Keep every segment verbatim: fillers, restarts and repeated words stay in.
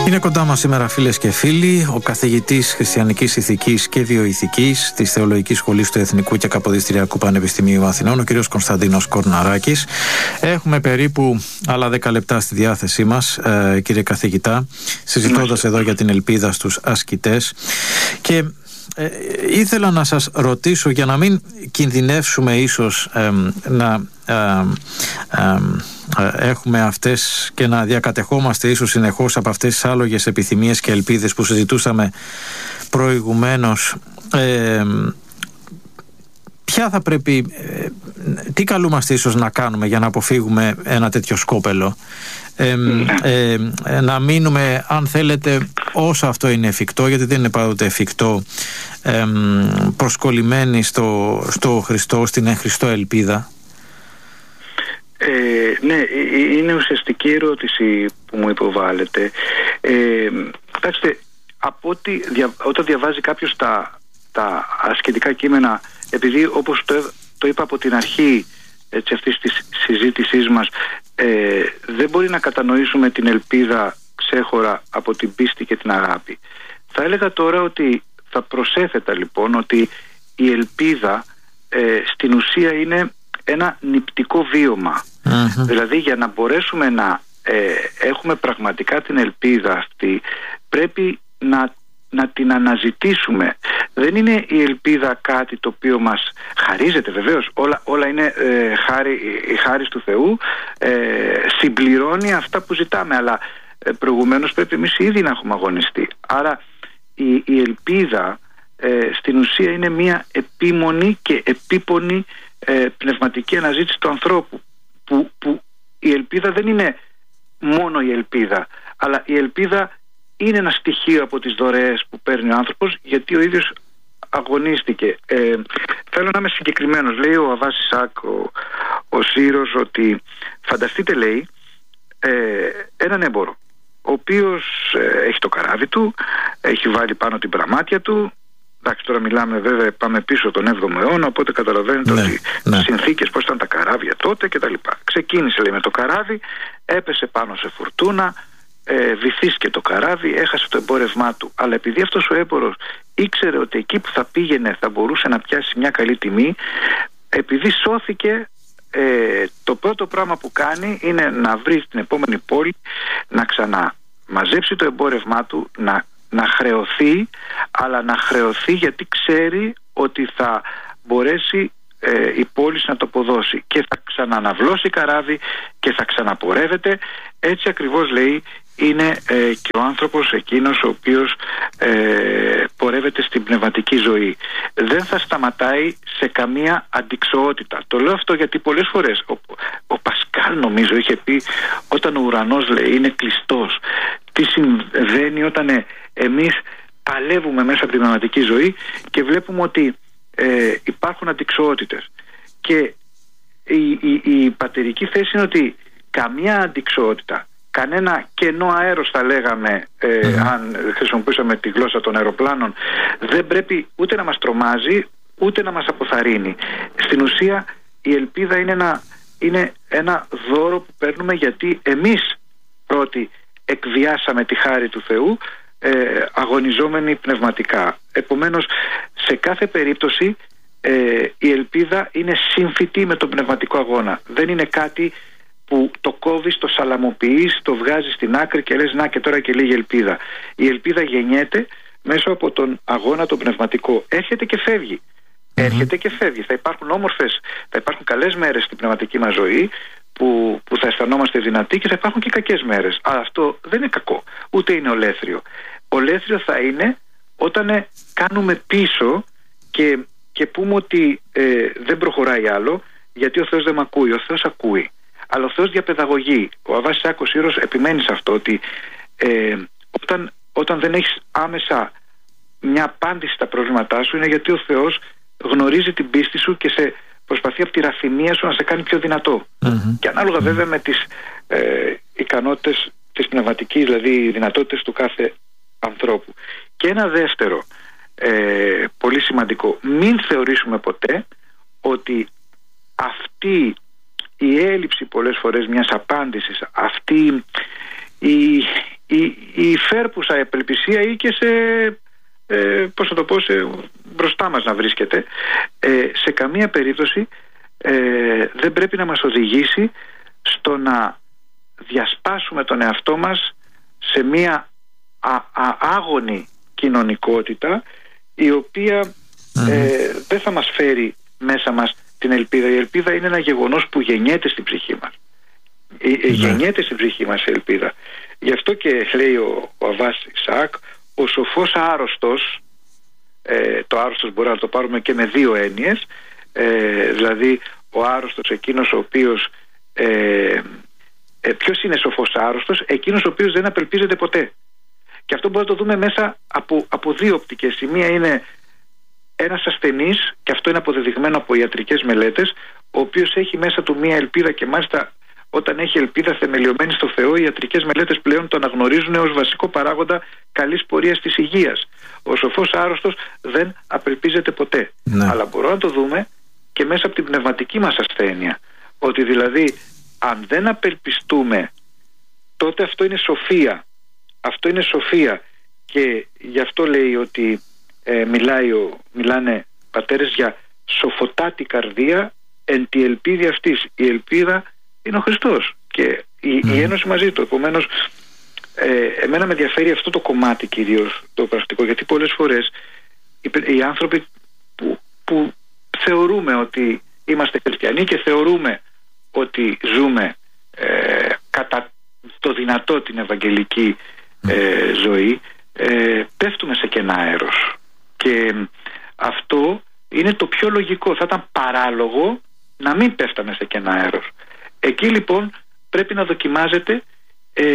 Είναι κοντά μας σήμερα, φίλες και φίλοι, ο καθηγητής Χριστιανικής Ηθικής και Βιοηθικής της Θεολογικής Σχολής του Εθνικού και Καποδιστριακού Πανεπιστημίου Αθηνών, ο κ. Κωνσταντίνος Κορναράκης. Έχουμε περίπου άλλα δέκα λεπτά στη διάθεσή μας, ε, κύριε καθηγητά, συζητώντας εδώ για την ελπίδα στους ασκητές. Και ε, ήθελα να σας ρωτήσω, για να μην κινδυνεύσουμε ίσως ε, να ε, ε, ε, έχουμε αυτές και να διακατεχόμαστε ίσως συνεχώς από αυτές τις άλογες επιθυμίες και ελπίδες που συζητούσαμε προηγουμένως, ε, ποια θα πρέπει, ε, τι καλούμαστε ίσως να κάνουμε για να αποφύγουμε ένα τέτοιο σκόπελο, ε, ε, ε, να μείνουμε, αν θέλετε, όσο αυτό είναι εφικτό, γιατί δεν είναι πάντοτε εφικτό, ε, προσκολλημένοι στο, στο Χριστό, στην εν Χριστώ ελπίδα. Ε, ναι, είναι ουσιαστική ερώτηση που μου υποβάλλεται. Ε, κοιτάξτε, από ότι δια, όταν διαβάζει κάποιος τα, τα ασκητικά κείμενα, επειδή όπως το, το είπα από την αρχή έτσι, αυτής της συζήτησής μας, ε, δεν μπορεί να κατανοήσουμε την ελπίδα ξέχωρα από την πίστη και την αγάπη. Θα έλεγα τώρα ότι θα προσέθετα λοιπόν ότι η ελπίδα ε, στην ουσία είναι ένα νηπτικό βίωμα. Uh-huh. Δηλαδή, για να μπορέσουμε να ε, έχουμε πραγματικά την ελπίδα αυτή, πρέπει να, να την αναζητήσουμε. Δεν είναι η ελπίδα κάτι το οποίο μας χαρίζεται, βεβαίως. Όλα, όλα είναι ε, χάρη, η χάρις του Θεού, ε, συμπληρώνει αυτά που ζητάμε, αλλά ε, προηγουμένως πρέπει εμείς ήδη να έχουμε αγωνιστεί. Άρα η, η ελπίδα ε, στην ουσία είναι μια επίμονη και επίπονη ε, πνευματική αναζήτηση του ανθρώπου, που, που η ελπίδα δεν είναι μόνο η ελπίδα, αλλά η ελπίδα είναι ένα στοιχείο από τις δωρεές που παίρνει ο άνθρωπος, γιατί ο ίδιος αγωνίστηκε. ε, Θέλω να είμαι συγκεκριμένος. Λέει ο Αββάς Ισαάκ, ο, ο Σύρος, ότι φανταστείτε, λέει, ε, έναν έμπορο ο οποίος ε, έχει το καράβι του, έχει βάλει πάνω την πραμάτια του. Εντάξει, τώρα μιλάμε, βέβαια, πάμε πίσω τον έβδομο αιώνα, οπότε καταλαβαίνετε ναι, ότι ναι. συνθήκες, πώς ήταν τα καράβια τότε κτλ. Ξεκίνησε, λέει, με το καράβι, έπεσε πάνω σε φουρτούνα, ε, βυθίστηκε το καράβι, έχασε το εμπόρευμά του. Αλλά επειδή αυτός ο έμπορος ήξερε ότι εκεί που θα πήγαινε θα μπορούσε να πιάσει μια καλή τιμή, επειδή σώθηκε, ε, το πρώτο πράγμα που κάνει είναι να βρει την επόμενη πόλη, να ξαναμαζέψει το εμπόρευμά του, να να χρεωθεί, αλλά να χρεωθεί γιατί ξέρει ότι θα μπορέσει ε, η πόλη να το αποδώσει και θα ξαναναυλώσει καράβι και θα ξαναπορεύεται. Έτσι ακριβώς, λέει, είναι ε, και ο άνθρωπος εκείνος ο οποίος ε, πορεύεται στην πνευματική ζωή. Δεν θα σταματάει σε καμία αντιξοότητα. Το λέω αυτό γιατί πολλές φορές ο, ο Πασκάλ, νομίζω, είχε πει, όταν ο ουρανός, λέει, είναι κλειστός, τι συμβαίνει όταν ε, εμείς παλεύουμε μέσα από την πνευματική ζωή και βλέπουμε ότι ε, υπάρχουν αντιξοότητες. Και η, η, η πατερική θέση είναι ότι καμία αντιξοότητα, κανένα κενό αέρος, θα λέγαμε, ε, mm. αν χρησιμοποιούσαμε τη γλώσσα των αεροπλάνων, δεν πρέπει ούτε να μας τρομάζει ούτε να μας αποθαρρύνει. Στην ουσία η ελπίδα είναι ένα, είναι ένα δώρο που παίρνουμε γιατί εμείς πρώτοι εκβιάσαμε τη χάρη του Θεού, ε, αγωνιζόμενοι πνευματικά. Επομένως, σε κάθε περίπτωση ε, η ελπίδα είναι σύμφυτη με τον πνευματικό αγώνα. Δεν είναι κάτι που το κόβεις, το σαλαμοποιείς, το βγάζεις στην άκρη και λες να και τώρα και λίγη ελπίδα. Η ελπίδα γεννιέται μέσα από τον αγώνα τον πνευματικό. Έρχεται και φεύγει. Mm-hmm. Έρχεται και φεύγει. Θα υπάρχουν όμορφες, θα υπάρχουν καλές μέρες στην πνευματική μας ζωή που, που θα αισθανόμαστε δυνατοί και θα υπάρχουν και κακές μέρες. Αλλά αυτό δεν είναι κακό, ούτε είναι ολέθριο. Ολέθριο θα είναι όταν ε, κάνουμε πίσω και, και πούμε ότι ε, δεν προχωράει άλλο, γιατί ο Θεός δεν μ' ακούει. Ο Θεός ακούει, αλλά ο Θεός διαπαιδαγωγεί. Ο Αββάς Ισαάκ ο Σύρος επιμένει σε αυτό, ότι ε, όταν, όταν δεν έχεις άμεσα μια απάντηση στα προβλήματά σου, είναι γιατί ο Θεός γνωρίζει την πίστη σου και σε προσπαθεί από τη ραφηνία σου να σε κάνει πιο δυνατό. Mm-hmm. Και ανάλογα βέβαια με τις ε, ικανότητες της πνευματικής, δηλαδή οι δυνατότητες του κάθε ανθρώπου. Και ένα δεύτερο ε, πολύ σημαντικό, μην θεωρήσουμε ποτέ ότι αυτή η έλλειψη πολλές φορές μιας απάντησης, αυτή η, η η, η φέρπουσα απελπισία ή και σε, ε, πώς θα το πω, σε, μπροστά μας να βρίσκεται, ε, σε καμία περίπτωση ε, δεν πρέπει να μας οδηγήσει στο να διασπάσουμε τον εαυτό μας σε μία α, α, άγονη κοινωνικότητα, η οποία mm. ε, δεν θα μας φέρει μέσα μας την ελπίδα. Η ελπίδα είναι ένα γεγονός που γεννιέται στην ψυχή μας. Mm. Γεννιέται στην ψυχή μας η ελπίδα. Γι' αυτό και λέει ο, ο Αββάς Ισαάκ, ο σοφός άρρωστος, ε, το άρρωστος μπορεί να το πάρουμε και με δύο έννοιες, ε, δηλαδή ο άρρωστος εκείνος ο οποίος ε, ε, ποιος είναι σοφός άρρωστος? Εκείνος ο οποίος δεν απελπίζεται ποτέ. Και αυτό μπορούμε να το δούμε μέσα από, από δύο οπτικές. Η μία είναι ένας ασθενής, και αυτό είναι αποδεδειγμένο από ιατρικές μελέτες, ο οποίος έχει μέσα του μία ελπίδα, και μάλιστα όταν έχει ελπίδα θεμελιωμένη στο Θεό, οι ιατρικές μελέτες πλέον το αναγνωρίζουν ως βασικό παράγοντα καλής πορείας της υγείας. Ο σοφός άρρωστος δεν απελπίζεται ποτέ. Ναι. Αλλά μπορούμε να το δούμε και μέσα από την πνευματική μας ασθένεια, ότι δηλαδή αν δεν απελπιστούμε, τότε αυτό είναι σοφία. Αυτό είναι σοφία. Και γι' αυτό λέει ότι ε, μιλάει ο, μιλάνε πατέρες για σοφοτάτη καρδία εν τη ελπίδη αυτής. Η ελπίδα είναι ο Χριστός και η, mm. η ένωση μαζί του. Επομένως ε, εμένα με ενδιαφέρει αυτό το κομμάτι κυρίως, το πρακτικό, γιατί πολλές φορές οι, οι άνθρωποι που, που θεωρούμε ότι είμαστε χριστιανοί και θεωρούμε ότι ζούμε ε, κατά το δυνατό την ευαγγελική ε, ζωή, ε, πέφτουμε σε κενά αέρος, και αυτό είναι το πιο λογικό. Θα ήταν παράλογο να μην πέφταμε σε κενά αέρος. Εκεί λοιπόν πρέπει να δοκιμάζεται ε,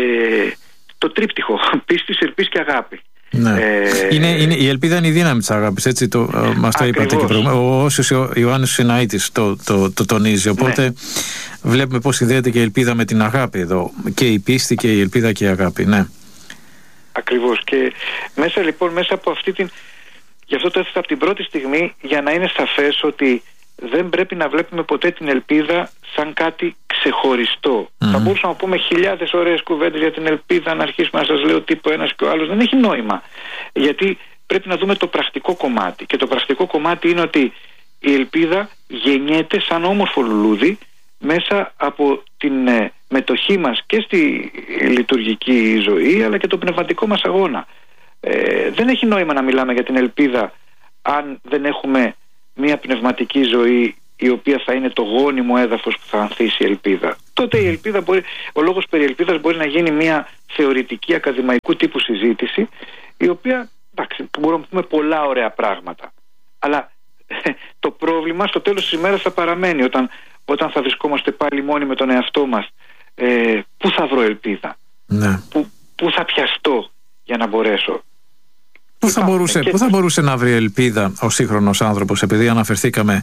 το τρίπτυχο πίστης, ελπίς και αγάπη. Ναι. Ε, είναι, είναι, η ελπίδα είναι η δύναμη της αγάπης, έτσι το, ε, μας το είπατε και προηγούμενα. Ο Όσιος Ιωάννης Συναΐτης το, το, το τονίζει, οπότε ναι. Βλέπουμε πώς συνδέεται και η ελπίδα με την αγάπη εδώ, και η πίστη και η ελπίδα και η αγάπη, ναι. Ακριβώς. Και μέσα λοιπόν, μέσα από αυτή την, γι' αυτό το έθεσα από την πρώτη στιγμή, για να είναι σαφές ότι δεν πρέπει να βλέπουμε ποτέ την ελπίδα σαν κάτι ξεχωριστό. Mm-hmm. Θα μπορούσαμε να πούμε χιλιάδες ωραίες κουβέντες για την ελπίδα, να αρχίσουμε να σας λέω τύπο ένας και ο άλλος. Δεν έχει νόημα. Γιατί πρέπει να δούμε το πρακτικό κομμάτι. Και το πρακτικό κομμάτι είναι ότι η ελπίδα γεννιέται σαν όμορφο λουλούδι μέσα από την ε, μετοχή μας και στη λειτουργική ζωή, αλλά και το πνευματικό μας αγώνα. Ε, δεν έχει νόημα να μιλάμε για την ελπίδα αν δεν έχουμε μια πνευματική ζωή η οποία θα είναι το γόνιμο έδαφος που θα ανθίσει η ελπίδα. Τότε η ελπίδα μπορεί, ο λόγος περί ελπίδας μπορεί να γίνει μια θεωρητική ακαδημαϊκού τύπου συζήτηση, η οποία, εντάξει, μπορούμε να πούμε πολλά ωραία πράγματα, αλλά το πρόβλημα στο τέλος της ημέρας θα παραμένει όταν, όταν θα βρισκόμαστε πάλι μόνοι με τον εαυτό μας. ε, πού θα βρω ελπίδα, ναι. πού, πού θα πιαστώ για να μπορέσω. Πού θα, μπορούσε, και... πού θα μπορούσε να βρει ελπίδα ο σύγχρονος άνθρωπος, επειδή αναφερθήκαμε,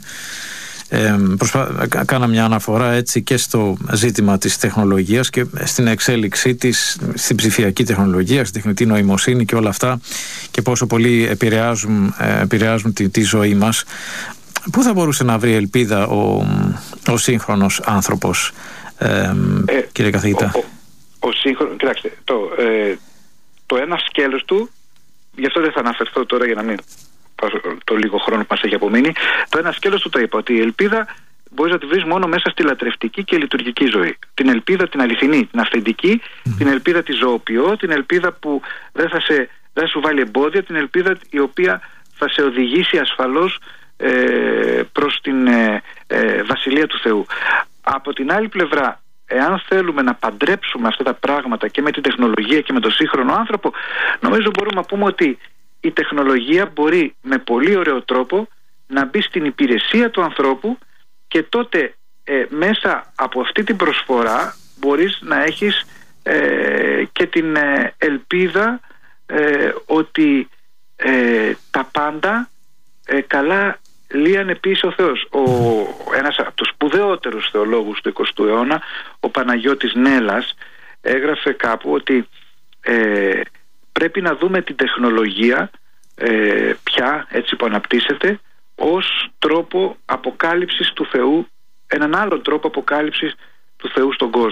ε, προσπα... κάνα μια αναφορά έτσι και στο ζήτημα της τεχνολογίας και στην εξέλιξή της, στην ψηφιακή τεχνολογία, στην τεχνητή νοημοσύνη και όλα αυτά, και πόσο πολύ επηρεάζουν, ε, επηρεάζουν τη, τη ζωή μας. Πού θα μπορούσε να βρει ελπίδα ο, ο σύγχρονος άνθρωπος, ε, ε, κύριε καθηγητά? Ο, ο, ο σύγχρονος, κοιτάξτε, το, ε, το ένα σκέλος του, γι' αυτό δεν θα αναφερθώ τώρα για να μην το λίγο χρόνο που μας έχει απομείνει. Το ένα σκέλος του το είπα, ότι η ελπίδα μπορείς να τη βρεις μόνο μέσα στη λατρευτική και λειτουργική ζωή. Την ελπίδα την αληθινή, την αυθεντική, mm. την ελπίδα τη ζωοποιώ, την ελπίδα που δεν θα, σε, δεν θα σου βάλει εμπόδια, την ελπίδα η οποία θα σε οδηγήσει ασφαλώς ε, προς την ε, ε, Βασιλεία του Θεού. Από την άλλη πλευρά, εάν θέλουμε να παντρέψουμε αυτά τα πράγματα και με την τεχνολογία και με τον σύγχρονο άνθρωπο, νομίζω μπορούμε να πούμε ότι η τεχνολογία μπορεί με πολύ ωραίο τρόπο να μπει στην υπηρεσία του ανθρώπου, και τότε ε, μέσα από αυτή την προσφορά μπορείς να έχεις ε, και την ε, ελπίδα ε, ότι ε, τα πάντα ε, καλά λύαν επίσης ο Θεός. Ο, ένας από τους σπουδαιότερους θεολόγους του εικοστού αιώνα, ο Παναγιώτης Νέλας, έγραφε κάπου ότι ε, πρέπει να δούμε την τεχνολογία ε, πια, έτσι που αναπτύσσεται, ως τρόπο αποκάλυψης του Θεού, έναν άλλο τρόπο αποκάλυψης του Θεού στον κόσμο.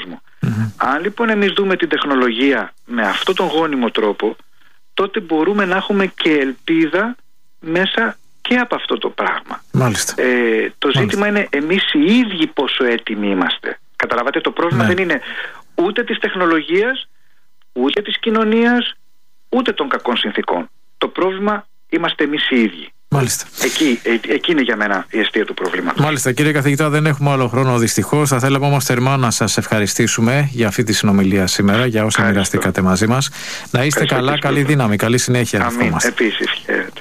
Mm-hmm. Αν λοιπόν εμείς δούμε την τεχνολογία με αυτόν τον γόνιμο τρόπο, τότε μπορούμε να έχουμε και ελπίδα μέσα και από αυτό το πράγμα. Μάλιστα. Ε, το ζήτημα Μάλιστα. είναι εμείς οι ίδιοι πόσο έτοιμοι είμαστε. Καταλαβαίνετε, το πρόβλημα ναι. δεν είναι ούτε της τεχνολογίας, ούτε της κοινωνίας, ούτε των κακών συνθήκων. Το πρόβλημα είμαστε εμείς οι ίδιοι. Μάλιστα. Εκεί, ε, εκεί είναι για μένα η αιστεία του προβλήματος. Μάλιστα, κύριε καθηγητά, δεν έχουμε άλλο χρόνο δυστυχώς. Θα θέλαμε όμως θερμά να σας ευχαριστήσουμε για αυτή τη συνομιλία σήμερα, για όσα μοιραστήκατε μαζί μας. Να είστε Ευχαριστώ καλά, καλή δύναμη, καλή συνέχεια. Αμήν, επίσης, χαίρετε.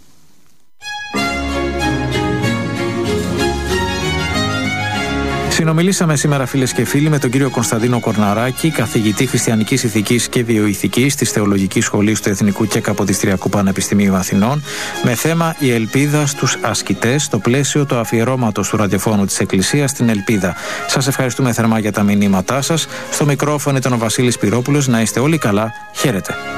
Συνομιλήσαμε σήμερα, φίλες και φίλοι, με τον κύριο Κωνσταντίνο Κορναράκη, καθηγητή Χριστιανικής Ηθικής και Βιοειθικής της Θεολογικής Σχολής του Εθνικού και Καποδιστριακού Πανεπιστημίου Αθηνών, με θέμα η ελπίδα στους ασκητές, στο πλαίσιο του αφιερώματος του ραδιοφώνου της Εκκλησίας στην Ελπίδα. Σας ευχαριστούμε θερμά για τα μηνύματά σας. Στο μικρόφωνο ήταν ο Βασίλης Πυρόπουλος. Να είστε όλοι καλά. Χαίρετε.